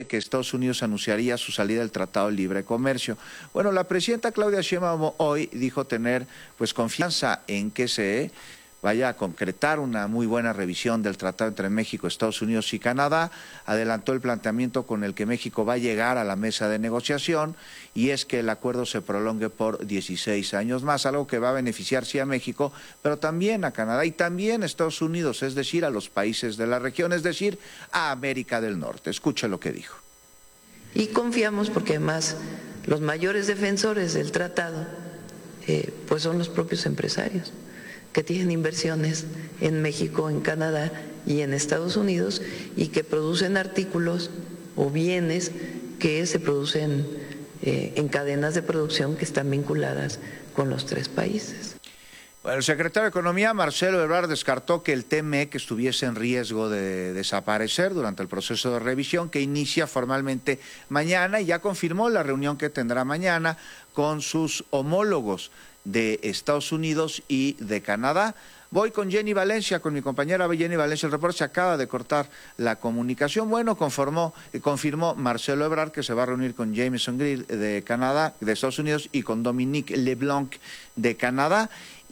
que Estados Unidos anunciaría su salida del Tratado de Libre Comercio. Bueno, la presidenta Claudia Sheinbaum hoy dijo tener pues confianza en que se vaya a concretar una muy buena revisión del tratado entre México, Estados Unidos y Canadá. Adelantó el planteamiento con el que México va a llegar a la mesa de negociación, y es que el acuerdo se prolongue por 16 años más, algo que va a beneficiar sí a México, pero también a Canadá y también a Estados Unidos, es decir, a los países de la región, es decir, a América del Norte. Escuche lo que dijo. Y confiamos porque además los mayores defensores del tratado pues son los propios empresarios que tienen inversiones en México, en Canadá y en Estados Unidos, y que producen artículos o bienes que se producen en cadenas de producción que están vinculadas con los tres países. Bueno, el secretario de Economía, Marcelo Ebrard, descartó que el TMEC estuviese en riesgo de desaparecer durante el proceso de revisión que inicia formalmente mañana, y ya confirmó la reunión que tendrá mañana con sus homólogos de Estados Unidos y de Canadá. Voy con Jenny Valencia, con mi compañera Jenny Valencia. El reporte se acaba de cortar la comunicación. Bueno, confirmó Marcelo Ebrard que se va a reunir con Jameson Greer de Canadá, de Estados Unidos, y con Dominique LeBlanc de Canadá.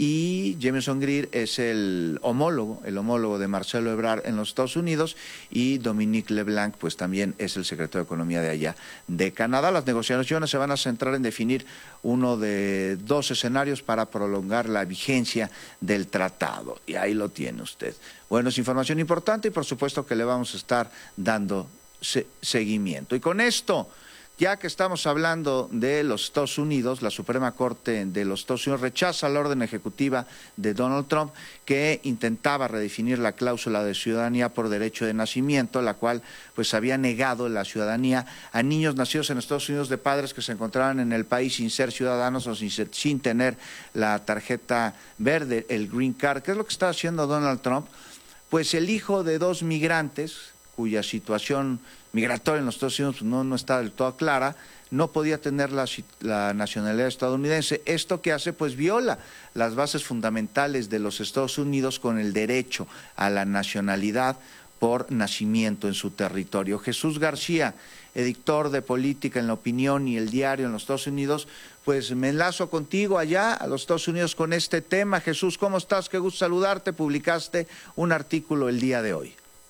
Y Jameson Greer es el homólogo de Marcelo Ebrard en los Estados Unidos, y Dominique LeBlanc pues también es el secretario de Economía de allá de Canadá. Las negociaciones se van a centrar en definir uno de dos escenarios para prolongar la vigencia del tratado, y ahí lo tiene usted. Bueno, es información importante y por supuesto que le vamos a estar dando seguimiento. Y con esto, ya que estamos hablando de los Estados Unidos, la Suprema Corte de los Estados Unidos rechaza la orden ejecutiva de Donald Trump que intentaba redefinir la cláusula de ciudadanía por derecho de nacimiento, la cual pues había negado la ciudadanía a niños nacidos en Estados Unidos de padres que se encontraban en el país sin ser ciudadanos o sin tener la tarjeta verde, el Green Card. ¿Qué es lo que está haciendo Donald Trump? Pues el hijo de dos migrantes cuya situación migratoria en los Estados Unidos no está del todo clara, no podía tener la nacionalidad estadounidense. Esto que hace, pues viola las bases fundamentales de los Estados Unidos con el derecho a la nacionalidad por nacimiento en su territorio. Jesús García, editor de Política en La Opinión y El Diario en los Estados Unidos, pues me enlazo contigo allá a los Estados Unidos con este tema. Jesús, ¿cómo estás? Qué gusto saludarte. Publicaste un artículo el día de hoy.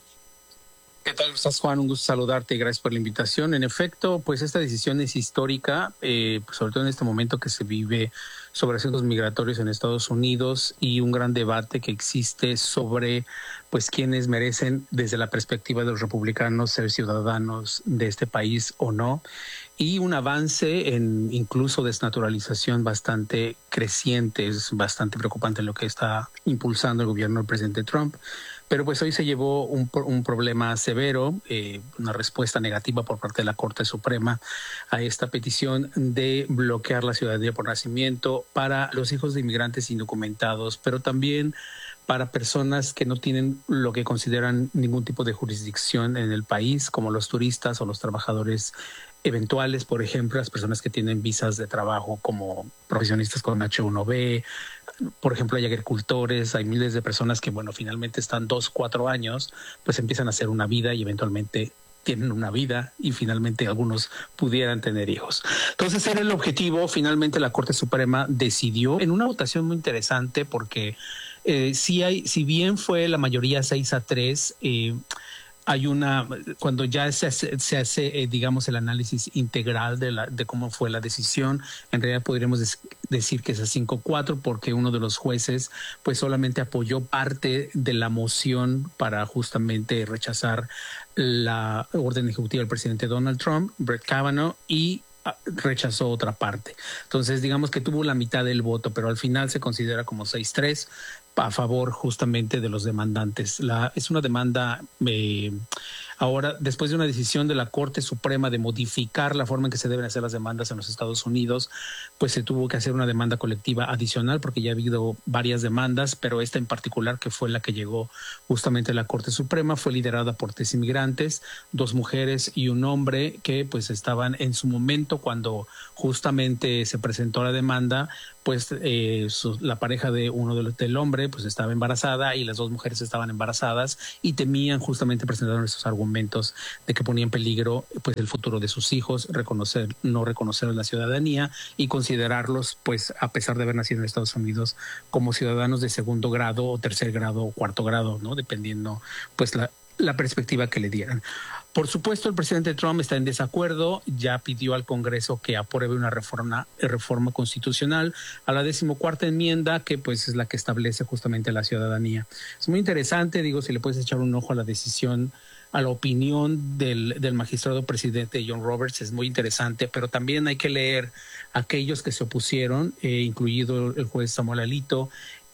¿Qué tal? ¿Cómo estás, Juan? Un gusto saludarte y gracias por la invitación. En efecto, pues esta decisión es histórica, sobre todo en este momento que se vive sobre asuntos migratorios en Estados Unidos y un gran debate que existe sobre pues quienes merecen desde la perspectiva de los republicanos ser ciudadanos de este país o no, y un avance en incluso desnaturalización bastante creciente. Es bastante preocupante lo que está impulsando el gobierno del presidente Trump. Pero pues hoy se llevó un problema severo, una respuesta negativa por parte de la Corte Suprema a esta petición de bloquear la ciudadanía por nacimiento para los hijos de inmigrantes indocumentados, pero también para personas que no tienen lo que consideran ningún tipo de jurisdicción en el país, como los turistas o los trabajadores eventuales, por ejemplo, las personas que tienen visas de trabajo como profesionistas con H1B. Por ejemplo, hay agricultores, hay miles de personas que, bueno, finalmente están 2, 4 años, pues empiezan a hacer una vida y eventualmente tienen una vida y finalmente algunos pudieran tener hijos. Entonces era el objetivo. Finalmente la Corte Suprema decidió en una votación muy interesante porque si bien fue la mayoría 6-3, hay cuando ya se hace digamos, el análisis integral de cómo fue la decisión, en realidad podríamos decir que es a 5-4 porque uno de los jueces pues solamente apoyó parte de la moción para justamente rechazar la orden ejecutiva del presidente Donald Trump, Brett Kavanaugh, y rechazó otra parte. Entonces, digamos que tuvo la mitad del voto, pero al final se considera como 6-3 a favor justamente de los demandantes. Es una demanda ahora, después de una decisión de la Corte Suprema de modificar la forma en que se deben hacer las demandas en los Estados Unidos, pues se tuvo que hacer una demanda colectiva adicional porque ya ha habido varias demandas, pero esta en particular, que fue la que llegó justamente a la Corte Suprema, fue liderada por 3 inmigrantes, 2 mujeres y un hombre que pues estaban en su momento cuando justamente se presentó la demanda, pues la pareja de del hombre pues estaba embarazada y las dos mujeres estaban embarazadas y temían, justamente presentaron estos argumentos de que ponía en peligro pues el futuro de sus hijos, no reconocer la ciudadanía y considerarlos, pues a pesar de haber nacido en Estados Unidos, como ciudadanos de segundo grado o tercer grado o cuarto grado, ¿no? Dependiendo pues la perspectiva que le dieran. Por supuesto, el presidente Trump está en desacuerdo, ya pidió al Congreso que apruebe una reforma constitucional a la 14ª enmienda, que pues es la que establece justamente la ciudadanía. Es muy interesante, digo, si le puedes echar un ojo a la decisión, a la opinión del magistrado presidente John Roberts, es muy interesante, pero también hay que leer aquellos que se opusieron, incluido el juez Samuel Alito,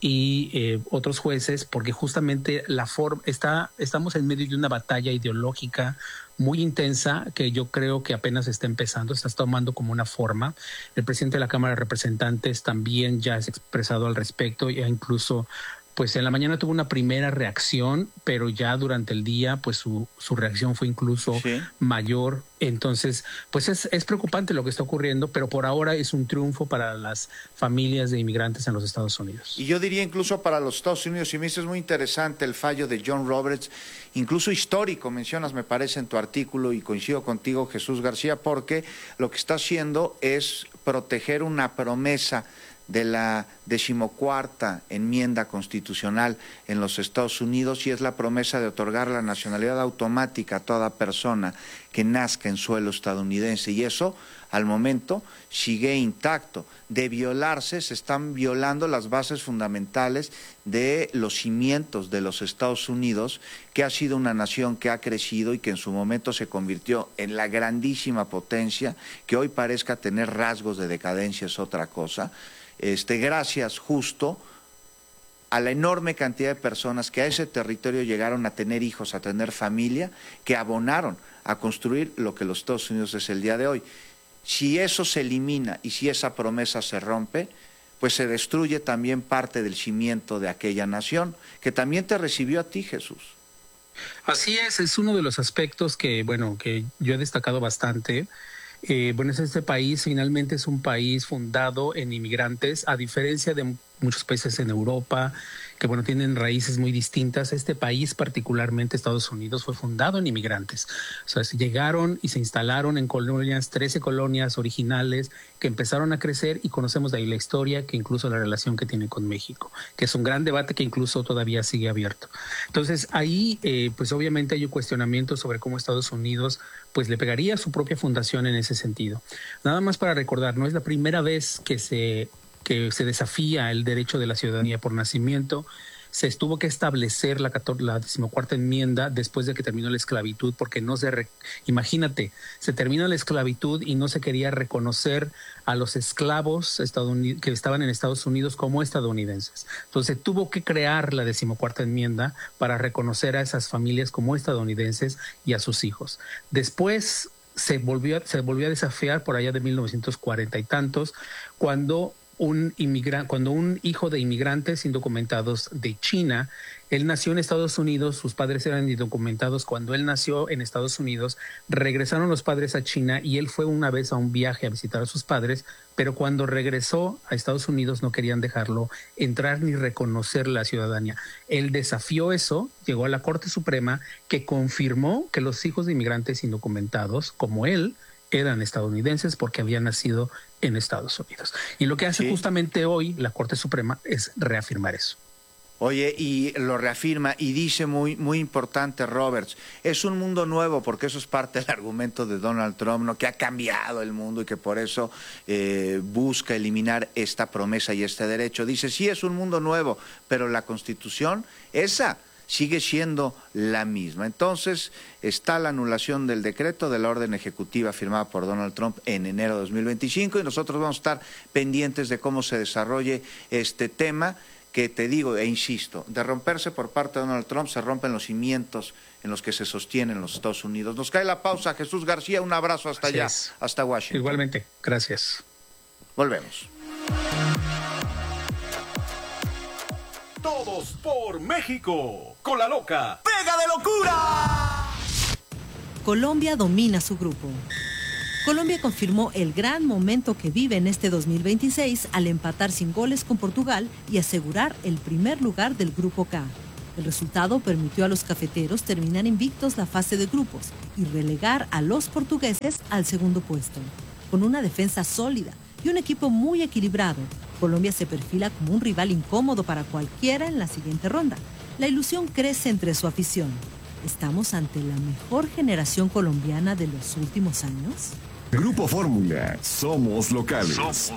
y otros jueces, porque justamente estamos en medio de una batalla ideológica muy intensa que yo creo que apenas está empezando, está tomando como una forma. El presidente de la Cámara de Representantes también ya se ha expresado al respecto, ya incluso pues en la mañana tuvo una primera reacción, pero ya durante el día pues su reacción fue incluso mayor. Entonces, pues es preocupante lo que está ocurriendo, pero por ahora es un triunfo para las familias de inmigrantes en los Estados Unidos. Y yo diría incluso para los Estados Unidos, y me dice, es muy interesante el fallo de John Roberts, incluso histórico, mencionas, me parece, en tu artículo, y coincido contigo, Jesús García, porque lo que está haciendo es proteger una promesa de la 14ª enmienda constitucional en los Estados Unidos, y es la promesa de otorgar la nacionalidad automática a toda persona que nazca en suelo estadounidense, y eso al momento sigue intacto. De violarse, se están violando las bases fundamentales de los cimientos de los Estados Unidos, que ha sido una nación que ha crecido y que en su momento se convirtió en la grandísima potencia, que hoy parezca tener rasgos de decadencia es otra cosa. Gracias justo a la enorme cantidad de personas que a ese territorio llegaron a tener hijos, a tener familia, que abonaron a construir lo que los Estados Unidos es el día de hoy. Si eso se elimina y si esa promesa se rompe, pues se destruye también parte del cimiento de aquella nación, que también te recibió a ti, Jesús. Así es uno de los aspectos que yo he destacado bastante. Este país finalmente es un país fundado en inmigrantes, a diferencia de muchos países en Europa que tienen raíces muy distintas. Este país, particularmente Estados Unidos, fue fundado en inmigrantes. O sea, llegaron y se instalaron en colonias, 13 colonias originales que empezaron a crecer, y conocemos de ahí la historia, que incluso la relación que tiene con México, que es un gran debate que incluso todavía sigue abierto. Entonces ahí pues obviamente hay un cuestionamiento sobre cómo Estados Unidos pues le pegaría a su propia fundación en ese sentido. Nada más para recordar, no es la primera vez que se desafía el derecho de la ciudadanía por nacimiento. Se tuvo que establecer la 14ª enmienda después de que terminó la esclavitud, porque imagínate, se termina la esclavitud y no se quería reconocer a los esclavos que estaban en Estados Unidos como estadounidenses. Entonces tuvo que crear la 14ª enmienda para reconocer a esas familias como estadounidenses y a sus hijos. Después se volvió a desafiar por allá de 1940 y tantos, cuando un hijo de inmigrantes indocumentados de China, él nació en Estados Unidos, sus padres eran indocumentados. Cuando él nació en Estados Unidos, regresaron los padres a China y él fue una vez a un viaje a visitar a sus padres, pero cuando regresó a Estados Unidos no querían dejarlo entrar ni reconocer la ciudadanía. Él desafió eso, llegó a la Corte Suprema, que confirmó que los hijos de inmigrantes indocumentados, como él, eran estadounidenses porque habían nacido en Estados Unidos. Y lo que hace justamente hoy la Corte Suprema es reafirmar eso. Oye, y lo reafirma y dice muy, muy importante Roberts, es un mundo nuevo, porque eso es parte del argumento de Donald Trump, ¿no? Que ha cambiado el mundo y que por eso busca eliminar esta promesa y este derecho. Dice, sí, es un mundo nuevo, pero la Constitución, esa sigue siendo la misma. Entonces está la anulación del decreto de la orden ejecutiva firmada por Donald Trump en enero de 2025, y nosotros vamos a estar pendientes de cómo se desarrolle este tema, que te digo e insisto, de romperse por parte de Donald Trump se rompen los cimientos en los que se sostienen los Estados Unidos. Nos cae la pausa, Jesús García, un abrazo hasta allá, hasta Washington. Igualmente, gracias. Volvemos. Todos por México, con la loca Pega de Locura. Colombia domina su grupo. Colombia confirmó el gran momento que vive en este 2026 al empatar sin goles con Portugal y asegurar el primer lugar del Grupo K. El resultado permitió a los cafeteros terminar invictos la fase de grupos y relegar a los portugueses al segundo puesto. Con una defensa sólida y un equipo muy equilibrado, Colombia se perfila como un rival incómodo para cualquiera en la siguiente ronda. La ilusión crece entre su afición. ¿Estamos ante la mejor generación colombiana de los últimos años? Grupo Fórmula, somos locales.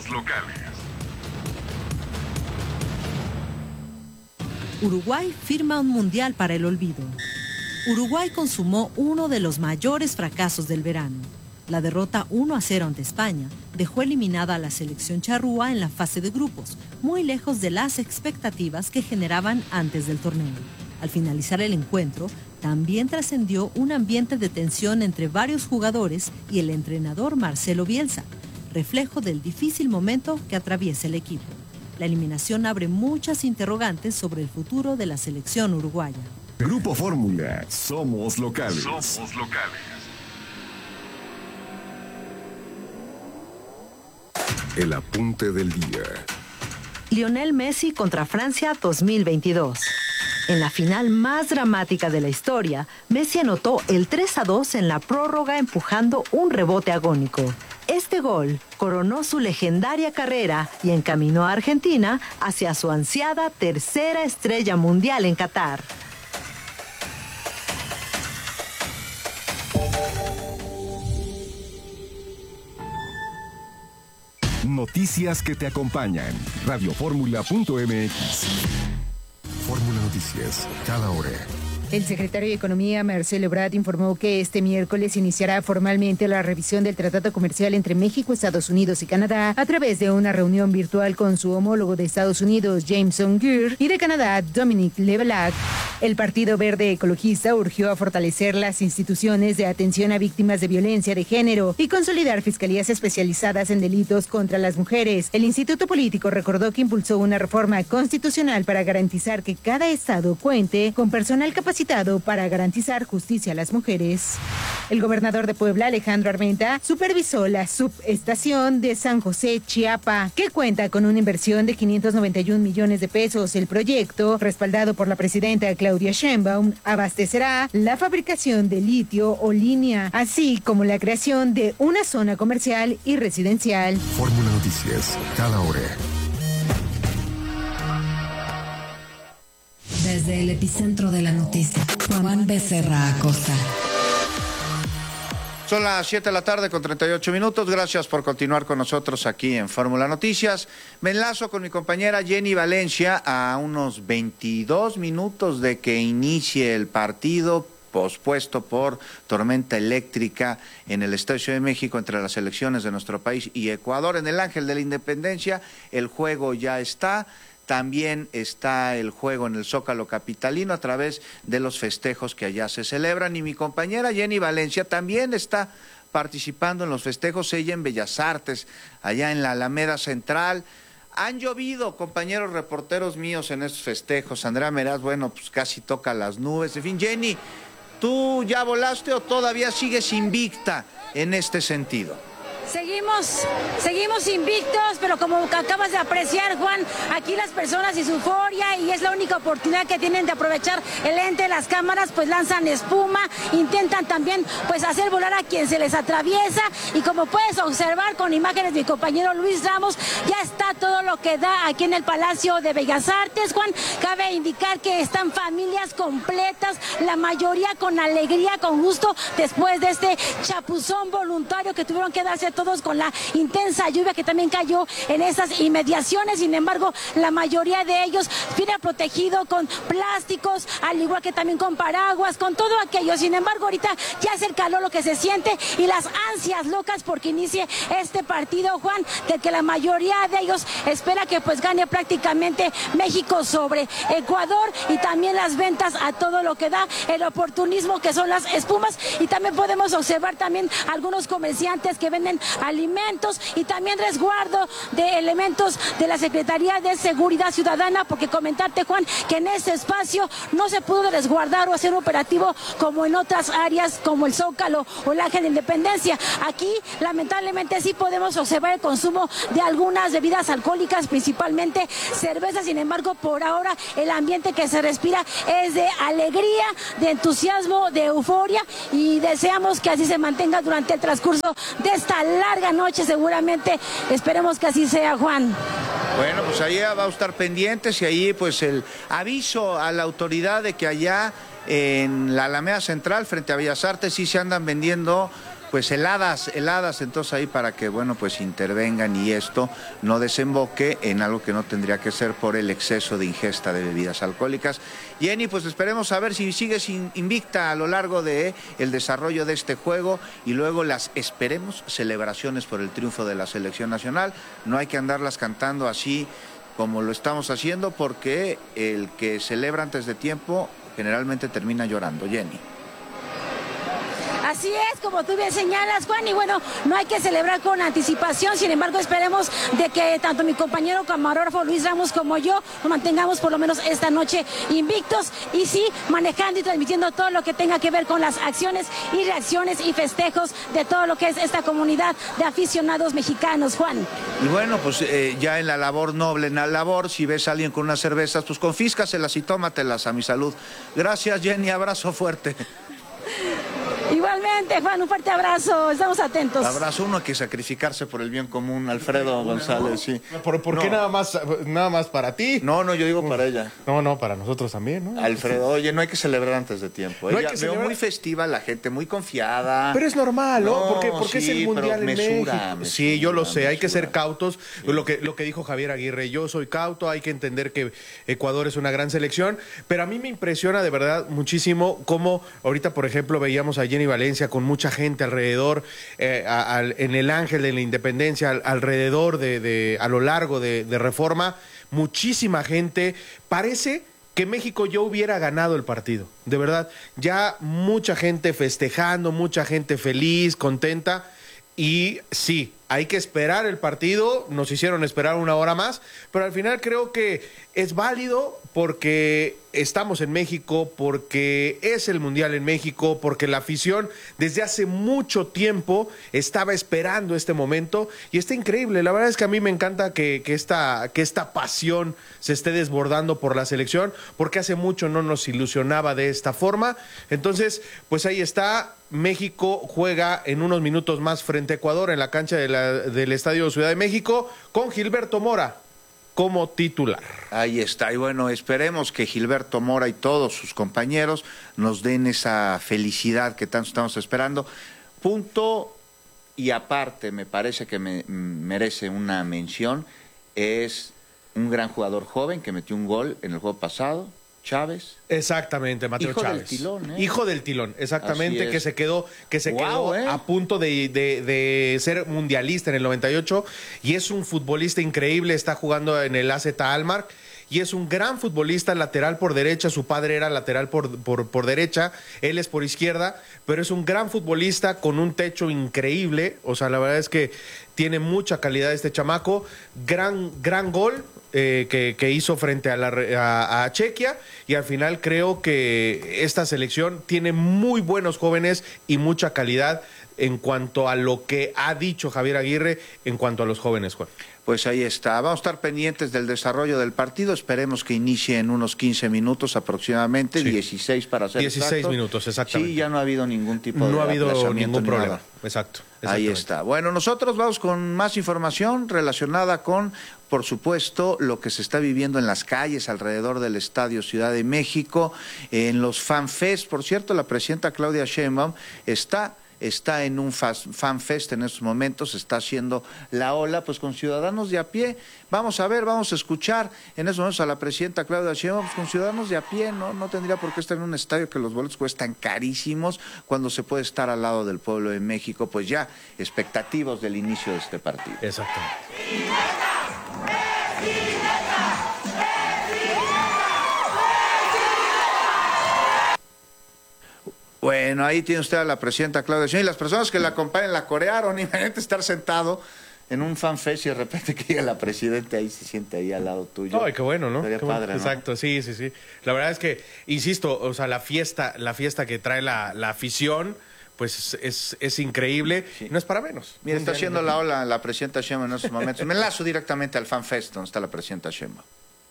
Uruguay firma un mundial para el olvido. Uruguay consumó uno de los mayores fracasos del verano. La derrota 1-0 ante España dejó eliminada a la selección charrúa en la fase de grupos, muy lejos de las expectativas que generaban antes del torneo. Al finalizar el encuentro, también trascendió un ambiente de tensión entre varios jugadores y el entrenador Marcelo Bielsa, reflejo del difícil momento que atraviesa el equipo. La eliminación abre muchas interrogantes sobre el futuro de la selección uruguaya. Grupo Fórmula, somos locales. El apunte del día. Lionel Messi contra Francia 2022. En la final más dramática de la historia, Messi anotó el 3-2 en la prórroga empujando un rebote agónico. Este gol coronó su legendaria carrera y encaminó a Argentina hacia su ansiada tercera estrella mundial en Qatar. Noticias que te acompañan. Radioformula.mx. Fórmula Noticias, cada hora. El secretario de Economía, Marcelo Ebrard, informó que este miércoles iniciará formalmente la revisión del Tratado Comercial entre México, Estados Unidos y Canadá a través de una reunión virtual con su homólogo de Estados Unidos, Jameson Geer, y de Canadá, Dominic LeBlanc. El Partido Verde Ecologista urgió a fortalecer las instituciones de atención a víctimas de violencia de género y consolidar fiscalías especializadas en delitos contra las mujeres. El Instituto Político recordó que impulsó una reforma constitucional para garantizar que cada estado cuente con personal capacitado para garantizar justicia a las mujeres. El gobernador de Puebla, Alejandro Armenta, supervisó la subestación de San José, Chiapa, que cuenta con una inversión de 591 millones de pesos. El proyecto, respaldado por la presidenta Claudia Sheinbaum, abastecerá la fabricación de litio o línea, así como la creación de una zona comercial y residencial. Fórmula Noticias, cada hora. Desde el epicentro de la noticia, Juan Becerra Acosta. Son las 7 de la tarde con 38 minutos. Gracias por continuar con nosotros aquí en Fórmula Noticias. Me enlazo con mi compañera Jenny Valencia a unos 22 minutos de que inicie el partido pospuesto por tormenta eléctrica en el Estadio Ciudad de México entre las selecciones de nuestro país y Ecuador. En el Ángel de la Independencia el juego ya está. También está el juego en el Zócalo capitalino a través de los festejos que allá se celebran. Y mi compañera Jenny Valencia también está participando en los festejos, ella en Bellas Artes, allá en la Alameda Central. Han llovido, compañeros reporteros míos, en estos festejos. Andrea Meraz, bueno, pues casi toca las nubes. En fin, Jenny, ¿tú ya volaste o todavía sigues invicta en este sentido? Seguimos invictos, pero como acabas de apreciar, Juan, aquí las personas y su euforia, y es la única oportunidad que tienen de aprovechar el lente de las cámaras, pues lanzan espuma, intentan también pues hacer volar a quien se les atraviesa, y como puedes observar con imágenes de mi compañero Luis Ramos, ya está todo lo que da aquí en el Palacio de Bellas Artes, Juan. Cabe indicar que están familias completas, la mayoría con alegría, con gusto, después de este chapuzón voluntario que tuvieron que darse todos con la intensa lluvia que también cayó en esas inmediaciones. Sin embargo, la mayoría de ellos viene protegido con plásticos, al igual que también con paraguas, con todo aquello. Sin embargo, ahorita ya es el calor lo que se siente y las ansias locas porque inicie este partido, Juan, del que la mayoría de ellos espera que pues gane prácticamente México sobre Ecuador, y también las ventas a todo lo que da, el oportunismo que son las espumas, y también podemos observar también algunos comerciantes que venden alimentos y también resguardo de elementos de la Secretaría de Seguridad Ciudadana, porque comentarte, Juan, que en este espacio no se pudo resguardar o hacer un operativo como en otras áreas como el Zócalo o el Ángel de Independencia. Aquí lamentablemente sí podemos observar el consumo de algunas bebidas alcohólicas, principalmente cerveza. Sin embargo, por ahora el ambiente que se respira es de alegría, de entusiasmo, de euforia, y deseamos que así se mantenga durante el transcurso de esta larga noche. Seguramente esperemos que así sea, Juan. Bueno, pues ahí va a estar pendientes, y ahí pues el aviso a la autoridad de que allá en la Alameda Central, frente a Bellas Artes, sí se andan vendiendo pues heladas, entonces ahí para que, bueno, pues intervengan y esto no desemboque en algo que no tendría que ser por el exceso de ingesta de bebidas alcohólicas. Jenny, pues esperemos a ver si sigues invicta a lo largo de el desarrollo de este juego, y luego las, esperemos, celebraciones por el triunfo de la selección nacional. No hay que andarlas cantando así como lo estamos haciendo, porque el que celebra antes de tiempo generalmente termina llorando. Jenny. Así es, como tú bien señalas, Juan, y bueno, no hay que celebrar con anticipación. Sin embargo, esperemos de que tanto mi compañero camarógrafo Luis Ramos como yo nos mantengamos por lo menos esta noche invictos, y sí, manejando y transmitiendo todo lo que tenga que ver con las acciones y reacciones y festejos de todo lo que es esta comunidad de aficionados mexicanos, Juan. Y bueno, pues ya en la labor noble, en la labor, si ves a alguien con unas cervezas, pues confíscaselas y tómatelas a mi salud. Gracias, Jenny, abrazo fuerte. Igualmente, Juan, un fuerte abrazo, estamos atentos. Abrazo, uno hay que sacrificarse por el bien común, Alfredo González, sí. ¿Por qué nada más para ti? No, yo digo para ella. No, para nosotros también, ¿no? Alfredo, oye, no hay que celebrar antes de tiempo. No ella, hay que veo celebrar... muy festiva la gente, muy confiada. Pero es normal, ¿no? Porque sí, es el Mundial en México. Sí, yo lo sé, hay que ser cautos. Sí. Lo que dijo Javier Aguirre, yo soy cauto, hay que entender que Ecuador es una gran selección, pero a mí me impresiona de verdad muchísimo cómo ahorita, por ejemplo, veíamos a Jenny Valencia con mucha gente alrededor, en el Ángel de la Independencia, alrededor a lo largo de Reforma, muchísima gente. Parece que México ya hubiera ganado el partido, de verdad, ya mucha gente festejando, mucha gente feliz, contenta, y sí, hay que esperar el partido, nos hicieron esperar una hora más, pero al final creo que es válido porque estamos en México, porque es el Mundial en México, porque la afición desde hace mucho tiempo estaba esperando este momento, y está increíble. La verdad es que a mí me encanta que esta pasión se esté desbordando por la selección, porque hace mucho no nos ilusionaba de esta forma. Entonces, pues ahí está. México juega en unos minutos más frente a Ecuador en la cancha del Estadio Ciudad de México, con Gilberto Mora como titular. Ahí está, y bueno, esperemos que Gilberto Mora y todos sus compañeros nos den esa felicidad que tanto estamos esperando. Punto y aparte, me parece que merece una mención, es un gran jugador joven que metió un gol en el juego pasado, Chávez. Exactamente, Mateo Hijo Chávez. Del tilón, ¿eh? Hijo del tilón, exactamente, que se quedó a punto de ser mundialista en el 98, y es un futbolista increíble, está jugando en el AZ Alkmaar, y es un gran futbolista, lateral por derecha. Su padre era lateral por derecha, él es por izquierda, pero es un gran futbolista con un techo increíble. O sea, la verdad es que tiene mucha calidad este chamaco. Gran gol que hizo frente a Chequia, y al final creo que esta selección tiene muy buenos jóvenes y mucha calidad en cuanto a lo que ha dicho Javier Aguirre en cuanto a los jóvenes, Juan. Pues ahí está, vamos a estar pendientes del desarrollo del partido, esperemos que inicie en unos 15 minutos aproximadamente, sí. 16 para ser 16 exacto. Minutos, exactamente. Sí, ya no ha habido ningún tipo de no ha habido ningún problema, nada. Exacto. Ahí está. Bueno, nosotros vamos con más información relacionada con, por supuesto, lo que se está viviendo en las calles alrededor del Estadio Ciudad de México, en los FanFest. Por cierto, la presidenta Claudia Sheinbaum está en un FanFest en estos momentos, está haciendo la ola, pues con ciudadanos de a pie. Vamos a escuchar en estos momentos a la presidenta Claudia Sheinbaum, pues con ciudadanos de a pie, no tendría por qué estar en un estadio que los boletos cuestan carísimos, cuando se puede estar al lado del pueblo de México, pues ya expectativos del inicio de este partido. Exactamente. Bueno, ahí tiene usted a la presidenta Claudia Sheinbaum y las personas que la acompañan la corearon. Imagínate estar sentado en un fanfest y de repente que llega la presidenta ahí, se siente ahí al lado tuyo. Ay, qué bueno, ¿no? Sería Qué padre, bueno. ¿no? Exacto, sí. La verdad es que, insisto, o sea, la fiesta que trae la afición, pues es increíble. Sí. No es para menos. Mira, está haciendo la ola la presidenta Sheinbaum en estos momentos. Me enlazo directamente al fanfest donde está la presidenta Sheinbaum.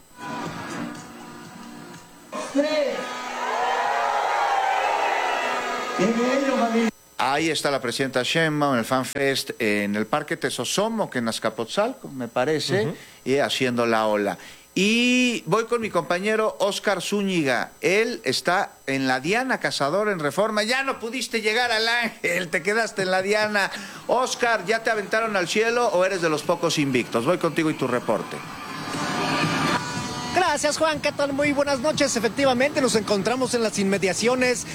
Ahí está la presidenta Sheinbaum en el FanFest en el Parque Tesosomo, que en Azcapotzalco, me parece, y haciendo la ola. Y voy con mi compañero Óscar Zúñiga. Él está en la Diana Cazador en Reforma. Ya no pudiste llegar al Ángel, te quedaste en la Diana. Óscar, ¿ya te aventaron al cielo o eres de los pocos invictos? Voy contigo y tu reporte. Gracias, Juan. ¿Qué tal? Muy buenas noches. Efectivamente, nos encontramos en las inmediaciones.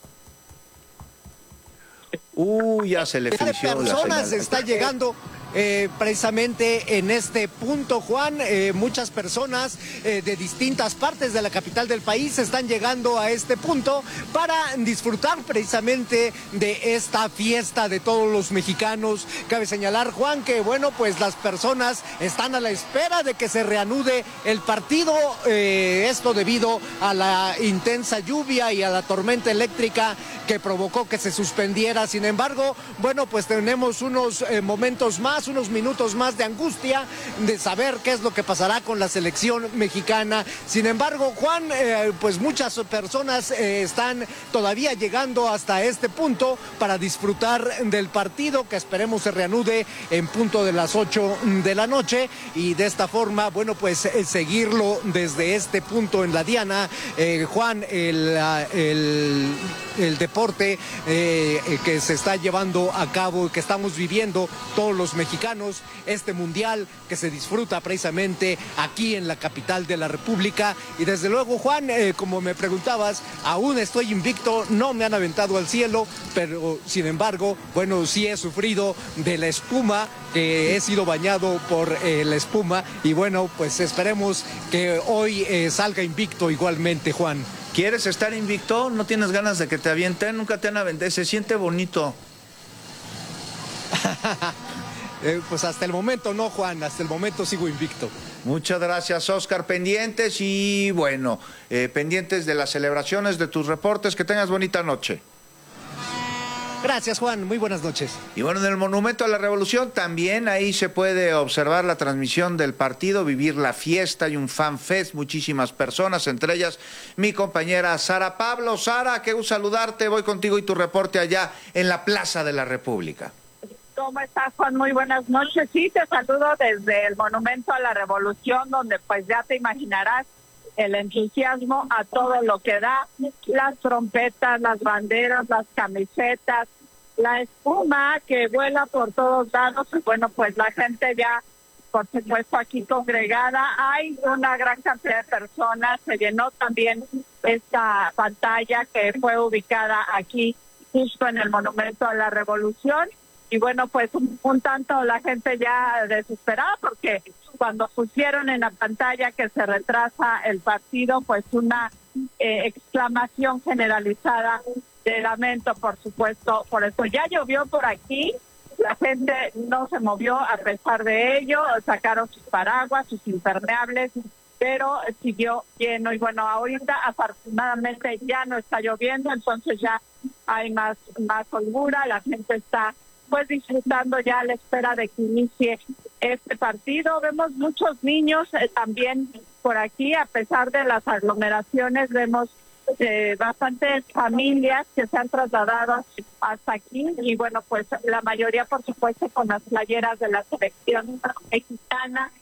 Ya se le frició la personas está llegando precisamente en este punto, Juan. Muchas personas de distintas partes de la capital del país están llegando a este punto para disfrutar precisamente de esta fiesta de todos los mexicanos. Cabe señalar, Juan, que bueno, pues las personas están a la espera de que se reanude el partido, esto debido a la intensa lluvia y a la tormenta eléctrica que provocó que se suspendiera. Sin embargo, bueno, pues tenemos unos momentos más, unos minutos más de angustia de saber qué es lo que pasará con la selección mexicana. Sin embargo, Juan, pues muchas personas están todavía llegando hasta este punto para disfrutar del partido, que esperemos se reanude en punto de las 8 de la noche, y de esta forma, bueno, pues seguirlo desde este punto en la Diana. Juan, el deporte que se está llevando a cabo y que estamos viviendo todos los mexicanos, este mundial que se disfruta precisamente aquí en la capital de la República. Y desde luego, Juan, como me preguntabas, aún estoy invicto, no me han aventado al cielo, pero sin embargo, bueno, sí he sufrido de la espuma, que he sido bañado por la espuma, y bueno, pues esperemos que hoy salga invicto igualmente, Juan. ¿Quieres estar invicto? ¿No tienes ganas de que te avienten? Nunca te han aventado. Se siente bonito. Pues hasta el momento no, Juan. Hasta el momento sigo invicto. Muchas gracias, Óscar. Pendientes y bueno, pendientes de las celebraciones, de tus reportes. Que tengas bonita noche. Gracias, Juan. Muy buenas noches. Y bueno, en el Monumento a la Revolución también ahí se puede observar la transmisión del partido, vivir la fiesta y un fanfest, muchísimas personas, entre ellas mi compañera Sara Pablo. Sara, qué gusto saludarte. Voy contigo y tu reporte allá en la Plaza de la República. ¿Cómo estás, Juan? Muy buenas noches. Sí, te saludo desde el Monumento a la Revolución, donde pues ya te imaginarás el entusiasmo a todo lo que da, las trompetas, las banderas, las camisetas, la espuma que vuela por todos lados, y bueno, pues la gente ya, por supuesto, aquí congregada. Hay una gran cantidad de personas, se llenó también esta pantalla que fue ubicada aquí justo en el Monumento a la Revolución. Y bueno, pues un tanto la gente ya desesperada, porque cuando pusieron en la pantalla que se retrasa el partido, pues una exclamación generalizada de lamento, por supuesto, por eso. Ya llovió por aquí, la gente no se movió a pesar de ello, sacaron sus paraguas, sus impermeables, pero siguió lleno. Y bueno, ahorita afortunadamente ya no está lloviendo, entonces ya hay más holgura, la gente está pues disfrutando ya a la espera de que inicie este partido. Vemos muchos niños también por aquí, a pesar de las aglomeraciones, vemos bastantes familias que se han trasladado hasta aquí, y bueno, pues la mayoría, por supuesto, con las playeras de la selección mexicana,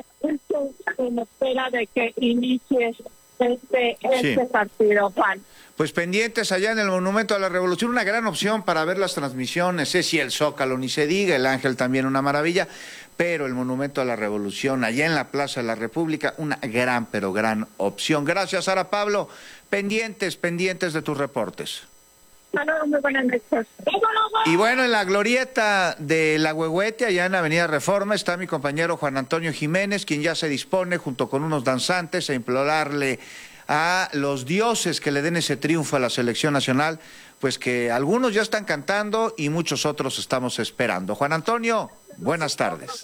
en espera de que inicie este partido, Juan. Pues pendientes allá en el Monumento a la Revolución, una gran opción para ver las transmisiones. Si el Zócalo ni se diga, el Ángel también una maravilla, pero el Monumento a la Revolución allá en la Plaza de la República, una gran, pero gran opción. Gracias, Sara Pablo. Pendientes de tus reportes. Muy buenas noches. Y bueno, en la glorieta de La Huehuete, allá en Avenida Reforma, está mi compañero Juan Antonio Jiménez, quien ya se dispone junto con unos danzantes a implorarle a los dioses que le den ese triunfo a la selección nacional pues que algunos ya están cantando y muchos otros estamos esperando. Juan Antonio, buenas tardes.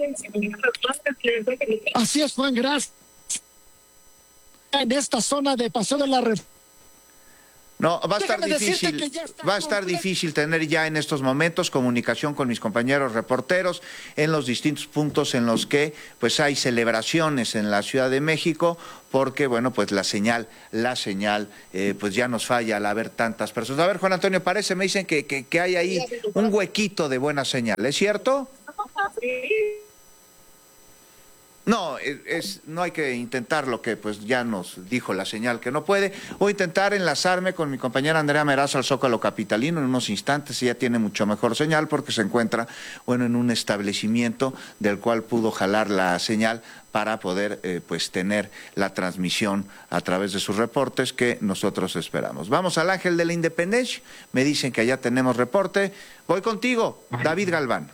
Así es, Juan, gracias. En esta zona de Paseo de la Reforma. No, va a estar difícil tener ya en estos momentos comunicación con mis compañeros reporteros en los distintos puntos en los que pues hay celebraciones en la Ciudad de México, porque bueno, pues la señal pues ya nos falla al haber tantas personas. A ver, Juan Antonio, me dicen que hay ahí un huequito de buena señal, ¿es cierto? No, no hay que intentar lo que pues ya nos dijo la señal que no puede. Voy a intentar enlazarme con mi compañera Andrea Meraz al Zócalo capitalino en unos instantes. Ella tiene mucho mejor señal porque se encuentra, bueno, en un establecimiento del cual pudo jalar la señal para poder pues tener la transmisión a través de sus reportes que nosotros esperamos. Vamos al Ángel de la Independencia. Me dicen que allá tenemos reporte. Voy contigo, David Galván.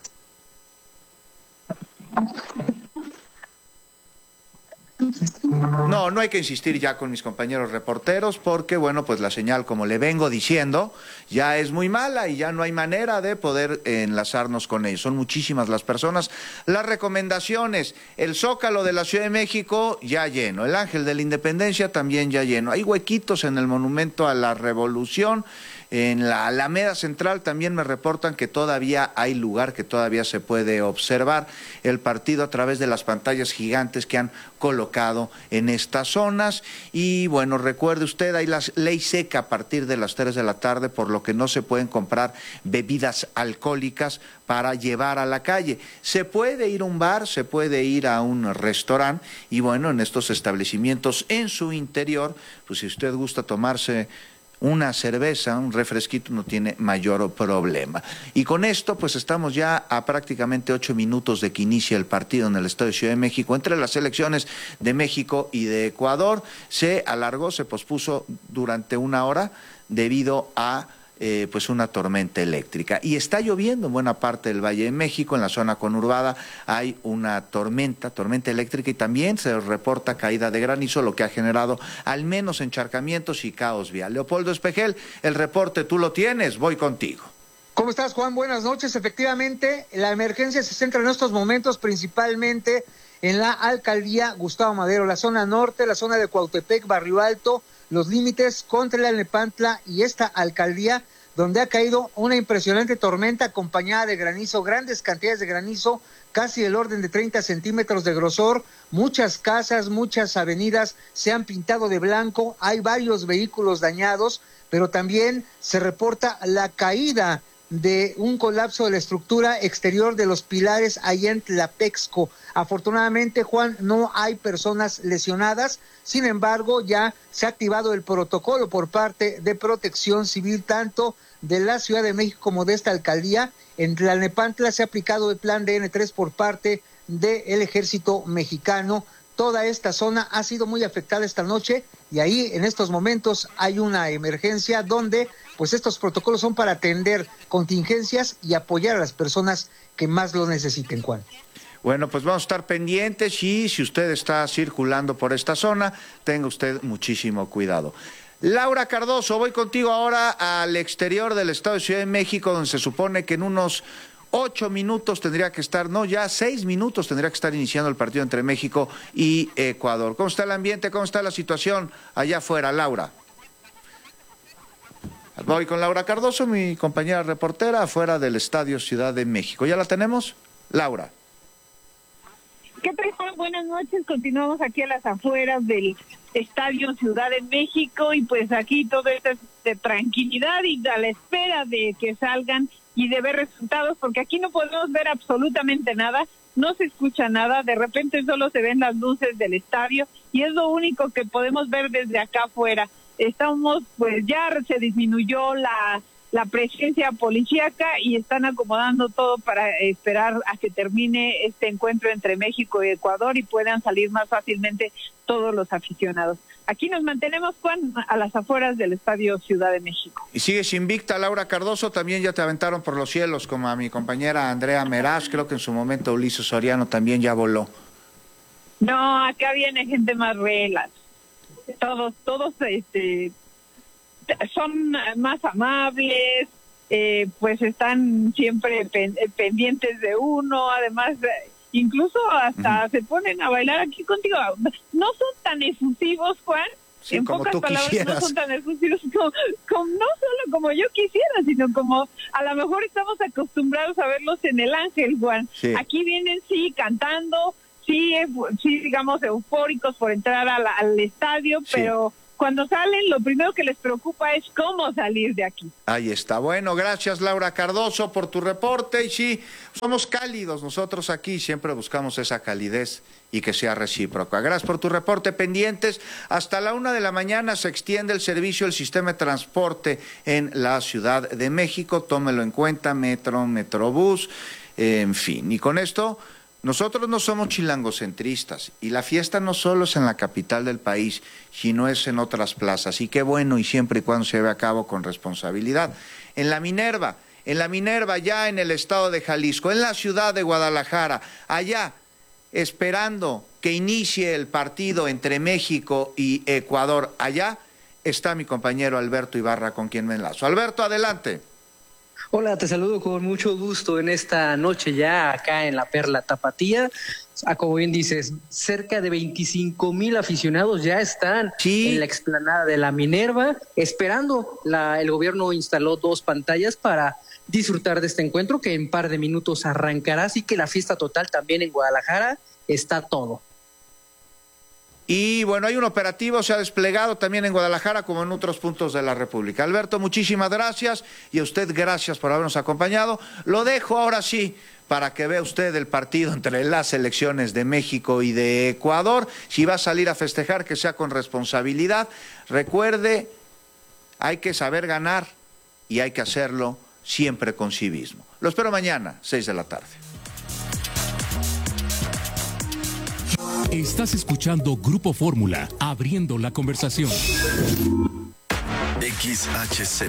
No hay que insistir ya con mis compañeros reporteros porque, bueno, pues la señal, como le vengo diciendo, ya es muy mala y ya no hay manera de poder enlazarnos con ellos. Son muchísimas las personas. Las recomendaciones, el Zócalo de la Ciudad de México ya lleno, el Ángel de la Independencia también ya lleno. Hay huequitos en el Monumento a la Revolución. En la Alameda Central también me reportan que todavía hay lugar, que todavía se puede observar el partido a través de las pantallas gigantes que han colocado en estas zonas. Y bueno, recuerde usted, hay la ley seca a partir de las 3 de la tarde, por lo que no se pueden comprar bebidas alcohólicas para llevar a la calle. Se puede ir a un bar, se puede ir a un restaurante y bueno, en estos establecimientos en su interior, pues si usted gusta tomarse una cerveza, un refresquito, no tiene mayor problema. Y con esto, pues estamos ya a prácticamente 8 minutos de que inicie el partido en el Estadio de Ciudad de México entre las selecciones de México y de Ecuador. Se alargó, se pospuso durante 1 hora debido a pues una tormenta eléctrica. Y está lloviendo en buena parte del Valle de México, en la zona conurbada hay una tormenta eléctrica y también se reporta caída de granizo, lo que ha generado al menos encharcamientos y caos vial. Leopoldo Espejel, el reporte tú lo tienes, voy contigo. ¿Cómo estás, Juan? Buenas noches. Efectivamente, la emergencia se centra en estos momentos principalmente en la alcaldía Gustavo Madero, la zona norte, la zona de Cuautepec, Barrio Alto, los límites contra la Nepantla y esta alcaldía, donde ha caído una impresionante tormenta acompañada de granizo, grandes cantidades de granizo, casi del orden de 30 centímetros de grosor. Muchas casas, muchas avenidas se han pintado de blanco, hay varios vehículos dañados, pero también se reporta la caída de un colapso de la estructura exterior de los pilares allá en Tlapexco. Afortunadamente, Juan, no hay personas lesionadas. Sin embargo, ya se ha activado el protocolo por parte de Protección Civil, tanto de la Ciudad de México como de esta alcaldía. En Tlalnepantla se ha aplicado el plan DN3 por parte del Ejército Mexicano. Toda esta zona ha sido muy afectada esta noche y ahí en estos momentos hay una emergencia donde pues estos protocolos son para atender contingencias y apoyar a las personas que más lo necesiten, Juan. Bueno, pues vamos a estar pendientes y si usted está circulando por esta zona, tenga usted muchísimo cuidado. Laura Cardoso, voy contigo ahora al exterior del Estado de Ciudad de México, donde se supone que en unos 8 minutos tendría que estar, no, ya 6 minutos tendría que estar iniciando el partido entre México y Ecuador. ¿Cómo está el ambiente? ¿Cómo está la situación allá afuera, Laura? Voy con Laura Cardoso, mi compañera reportera, afuera del Estadio Ciudad de México. ¿Ya la tenemos? Laura. ¿Qué tal, Juan? Buenas noches. Continuamos aquí a las afueras del Estadio Ciudad de México y pues aquí todo esto es de tranquilidad y a la espera de que salgan y de ver resultados, porque aquí no podemos ver absolutamente nada, no se escucha nada, de repente solo se ven las luces del estadio y es lo único que podemos ver desde acá afuera. Estamos, pues ya se disminuyó la presencia policíaca y están acomodando todo para esperar a que termine este encuentro entre México y Ecuador y puedan salir más fácilmente todos los aficionados. Aquí nos mantenemos, Juan, a las afueras del Estadio Ciudad de México. Y sigues invicta, Laura Cardoso, también ya te aventaron por los cielos, como a mi compañera Andrea Meraz, creo que en su momento Ulises Soriano también ya voló. No, acá viene gente más relax. Todos son más amables, pues están siempre pendientes de uno, además incluso hasta se ponen a bailar aquí contigo. No son tan efusivos, Juan. Sí, en como pocas tú palabras, quisieras. no son tan efusivos como no solo como yo quisiera, sino como a lo mejor estamos acostumbrados a verlos en el Ángel, Juan. Sí. Aquí vienen, sí, cantando, sí, digamos, eufóricos por entrar al estadio, Sí. pero cuando salen, lo primero que les preocupa es cómo salir de aquí. Ahí está. Bueno, gracias Laura Cardoso por tu reporte. Y sí, somos cálidos nosotros aquí, siempre buscamos esa calidez y que sea recíproca. Gracias por tu reporte. Pendientes, hasta la 1 de la mañana se extiende el servicio del sistema de transporte en la Ciudad de México. Tómelo en cuenta, metro, metrobús, en fin. Y con esto, nosotros no somos chilangocentristas y la fiesta no solo es en la capital del país, sino es en otras plazas. Y qué bueno, y siempre y cuando se lleve a cabo con responsabilidad. En la Minerva, ya en el estado de Jalisco, en la ciudad de Guadalajara, allá, esperando que inicie el partido entre México y Ecuador, allá está mi compañero Alberto Ibarra, con quien me enlazo. Alberto, adelante. Hola, te saludo con mucho gusto en esta noche ya acá en la Perla Tapatía. Como bien dices, cerca de 25,000 aficionados ya están en la explanada de la Minerva, esperando. El gobierno instaló 2 pantallas para disfrutar de este encuentro que en par de minutos arrancará, así que la fiesta total también en Guadalajara está todo. Y bueno, hay un operativo, se ha desplegado también en Guadalajara como en otros puntos de la República. Alberto, muchísimas gracias, y a usted gracias por habernos acompañado. Lo dejo ahora sí para que vea usted el partido entre las selecciones de México y de Ecuador. Si va a salir a festejar, que sea con responsabilidad. Recuerde, hay que saber ganar y hay que hacerlo siempre con civismo. Lo espero mañana, 6 de la tarde. Estás escuchando Grupo Fórmula, abriendo la conversación. XHZ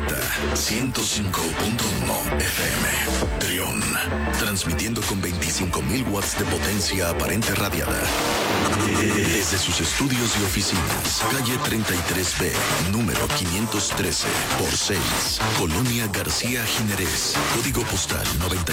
105.1 FM, Trión, transmitiendo con 25,000 watts de potencia aparente radiada. Desde sus estudios y oficinas, calle 33B, número 513, por 6, Colonia García Jiménez, código postal